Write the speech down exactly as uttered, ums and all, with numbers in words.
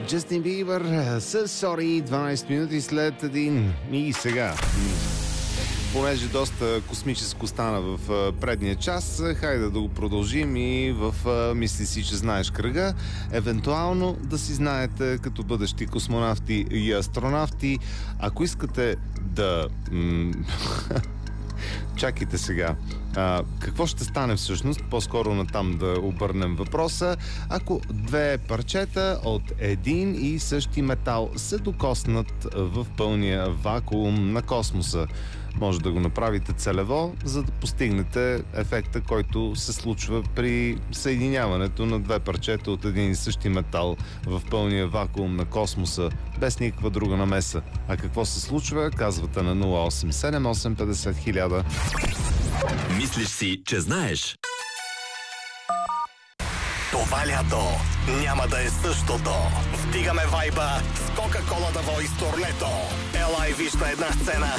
Джастин Бибър с Sorry, дванайсет минути след един. И сега, понеже доста космическо стана в предния час, хайде да го продължим и в Мисли си, че знаеш кръга. Евентуално да си знаете като бъдещи космонавти и астронавти. Ако искате да... Чакайте сега. А, какво ще стане всъщност? По-скоро натам да обърнем въпроса. Ако две парчета от един и същи метал се докоснат в пълния вакуум на космоса, може да го направите целево, за да постигнете ефекта, който се случва при съединяването на две парчета от един и същи метал в пълния вакуум на космоса, без никаква друга намеса. А какво се случва? Казвате на нула осем седем осем петдесет хиляда. Мислиш си, че знаеш? Това лято няма да е същото. Вдигаме вайба с Кока-Кола да Voice турнето. Ела и виж на една сцена